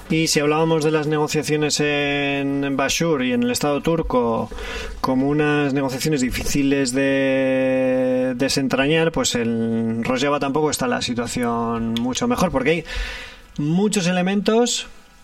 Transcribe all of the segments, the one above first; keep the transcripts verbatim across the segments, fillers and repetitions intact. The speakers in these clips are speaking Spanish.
Y si hablábamos de las negociaciones en Bashur y en el Estado turco como unas negociaciones difíciles de desentrañar, pues en Rojava tampoco está la situación mucho mejor, porque hay muchos elementos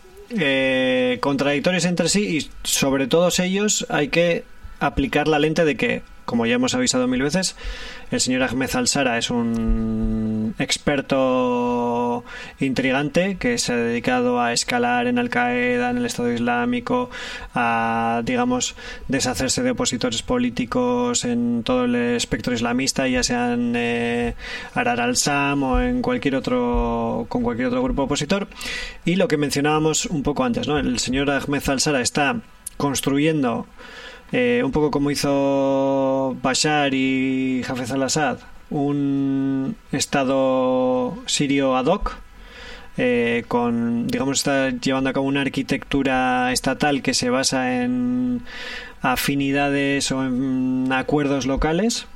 eh, contradictorios entre sí y sobre todos ellos hay que aplicar la lente de que, como ya hemos avisado mil veces, el señor Ahmed al-Shara es un experto intrigante que se ha dedicado a escalar en Al-Qaeda, en el Estado Islámico, a, digamos, deshacerse de opositores políticos en todo el espectro islamista, ya sean eh, Ahrar al-Sham o en cualquier otro, con cualquier otro grupo opositor. Y lo que mencionábamos un poco antes, ¿no? El señor Ahmed al-Shara está construyendo, Eh, un poco como hizo Bashar y Hafez al-Assad, un estado sirio ad hoc, eh, con, digamos, está llevando a cabo una arquitectura estatal que se basa en afinidades o en acuerdos locales.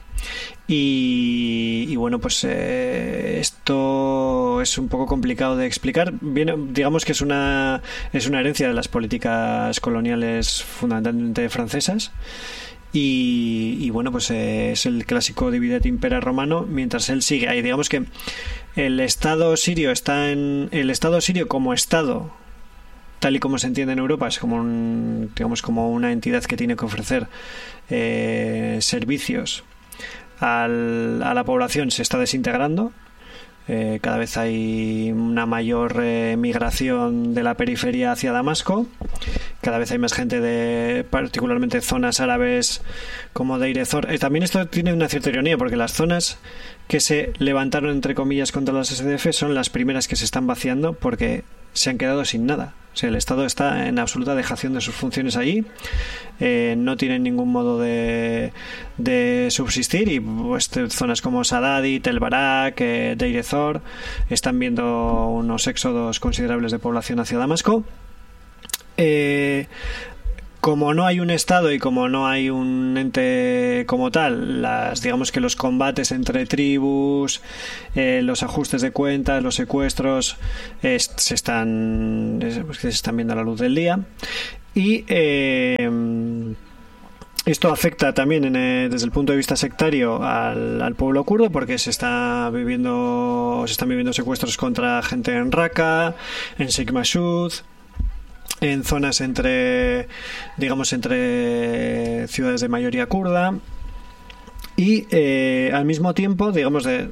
Y, y bueno, pues eh, esto es un poco complicado de explicar. Bien, digamos que es una es una herencia de las políticas coloniales fundamentalmente francesas. Y, y bueno, pues eh, es el clásico divide et impera romano, mientras él sigue ahí. Digamos que el Estado sirio está en el Estado sirio como Estado, tal y como se entiende en Europa, es como un, digamos, como una entidad que tiene que ofrecer eh, servicios Al, a la población, se está desintegrando. Eh, cada vez hay una mayor eh, migración de la periferia hacia Damasco. Cada vez hay más gente de particularmente zonas árabes como Deir ez-Zor. Eh, también esto tiene una cierta ironía, porque las zonas que se levantaron entre comillas contra las S D F son las primeras que se están vaciando porque se han quedado sin nada. O sea, el Estado está en absoluta dejación de sus funciones allí, eh, no tienen ningún modo de, de subsistir, y pues zonas como Saadati, Tel Barak, eh, Deir ez-Zor están viendo unos éxodos considerables de población hacia Damasco. Eh, como no hay un Estado y como no hay un ente como tal, las, digamos que los combates entre tribus, eh, los ajustes de cuentas, los secuestros, eh, se están se están viendo a la luz del día. Y eh, esto afecta también en, eh, desde el punto de vista sectario al, al pueblo kurdo, porque se está viviendo se están viviendo secuestros contra gente en Raqqa, en Sheikh Mashud, en zonas entre, digamos, entre ciudades de mayoría kurda. Y eh, al mismo tiempo, digamos, de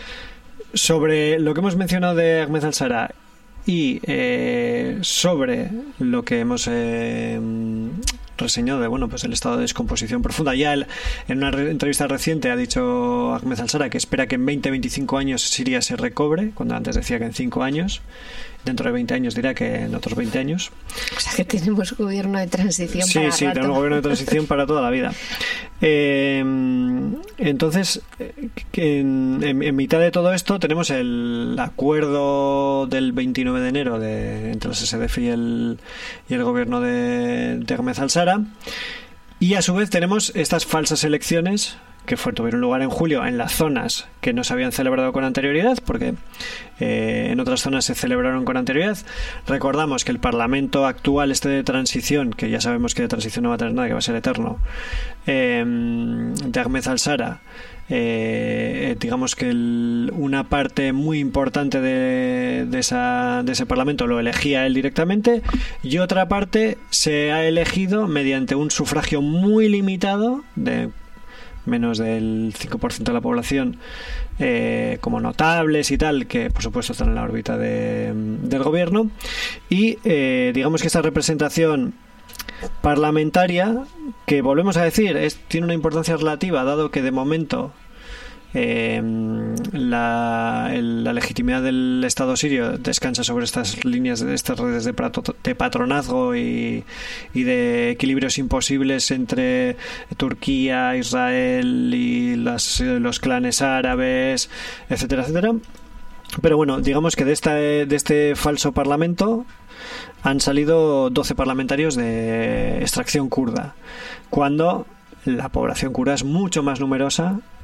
sobre lo que hemos mencionado de Ahmed al-Shara y eh, sobre lo que hemos eh, reseñado de, bueno, pues el estado de descomposición profunda. Ya él, en una re- entrevista reciente ha dicho Ahmed al-Shara que espera que en veinte a veinticinco años Siria se recobre, cuando antes decía que en cinco años. Dentro de veinte años dirá que en otros veinte años. O sea que tenemos gobierno de transición sí, para Sí, sí, rato. tenemos gobierno de transición para toda la vida. Eh, entonces, en, en, en mitad de todo esto tenemos el acuerdo del veintinueve de enero de, entre las S D F y el, y el gobierno de, de Ahmed al-Shara. Y a su vez tenemos estas falsas elecciones que fue, tuvieron lugar en julio en las zonas que no se habían celebrado con anterioridad, porque eh, en otras zonas se celebraron con anterioridad. Recordamos que el Parlamento actual, este de transición, que ya sabemos que de transición no va a tener nada, que va a ser eterno, eh, de Ahmed al-Shara, eh, digamos que el, una parte muy importante de, de, esa, de ese Parlamento lo elegía él directamente, y otra parte se ha elegido mediante un sufragio muy limitado de menos del cinco por ciento de la población, eh, como notables y tal, que por supuesto están en la órbita de, del gobierno. Y eh, digamos que esta representación parlamentaria, que volvemos a decir, es, tiene una importancia relativa, dado que de momento eh, la, el, la legitimidad del Estado sirio descansa sobre estas líneas, de estas redes de, prato, de patronazgo y, y de equilibrios imposibles entre Turquía, Israel y las, los clanes árabes, etcétera, etcétera. Pero bueno, digamos que de, esta, de este falso parlamento han salido doce parlamentarios de extracción kurda, cuando la población kurda es mucho más numerosa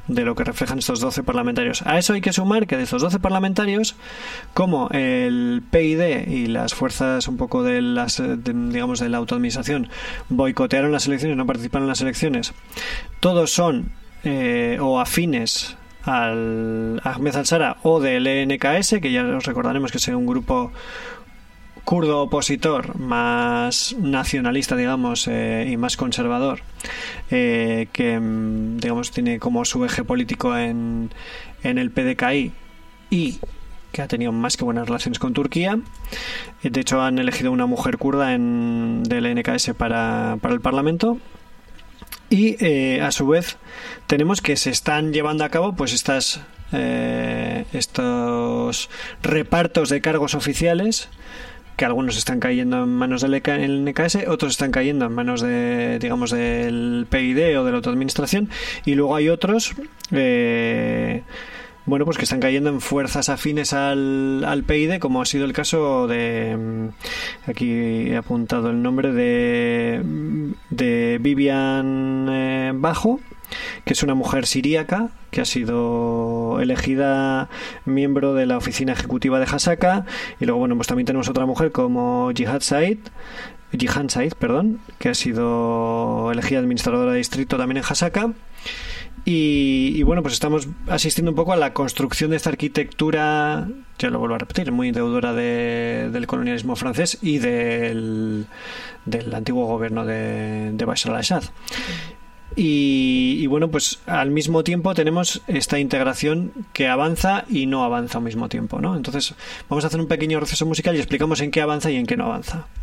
de lo que reflejan estos doce parlamentarios. A eso hay que sumar que de estos doce parlamentarios, como el P I D y las fuerzas un poco de las, de, digamos, de la autoadministración boicotearon las elecciones, no participaron en las elecciones, todos son eh, o afines al Ahmed al-Shara o del E N K S, que ya os recordaremos que es un grupo kurdo opositor más nacionalista, digamos, eh, y más conservador, eh, que digamos tiene como su eje político en, en el P D K I y que ha tenido más que buenas relaciones con Turquía. De hecho, han elegido una mujer kurda en, del E N K S para, para el Parlamento. Y eh, a su vez tenemos que se están llevando a cabo pues estas eh, estos repartos de cargos oficiales, que algunos están cayendo en manos del E N K S, otros están cayendo en manos de, digamos, del P I D o de la autoadministración, y luego hay otros eh, bueno, pues que están cayendo en fuerzas afines al, al P I D, como ha sido el caso de, aquí he apuntado el nombre de de Vivian eh, Bajo, que es una mujer siríaca que ha sido elegida miembro de la oficina ejecutiva de Hasaka. Y luego, bueno, pues también tenemos otra mujer como Jihad Said Jihan Said, perdón, que ha sido elegida administradora de distrito también en Hasaka. Y, y bueno, pues estamos asistiendo un poco a la construcción de esta arquitectura, ya lo vuelvo a repetir, muy deudora de, del colonialismo francés y del, del antiguo gobierno de, de Bashar al-Assad. Y, y bueno, pues al mismo tiempo tenemos esta integración que avanza y no avanza al mismo tiempo, ¿no? Entonces vamos a hacer un pequeño receso musical y explicamos en qué avanza y en qué no avanza.